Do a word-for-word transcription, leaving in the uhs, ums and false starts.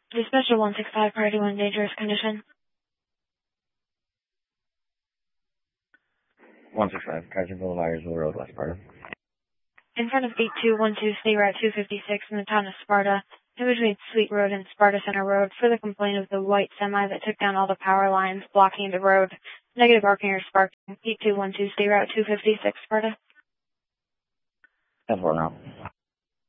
Dispatcher one six five, party one, dangerous condition. one six five, Kaiserville, Myersville Road, West Sparta. In front of eight two one two, State Route two fifty-six in the town of Sparta, in between Sweet Road and Sparta Center Road, for the complaint of the white semi that took down all the power lines blocking the road. Negative arcing or sparking. eight two one two, State Route two fifty-six, Sparta. ten four now.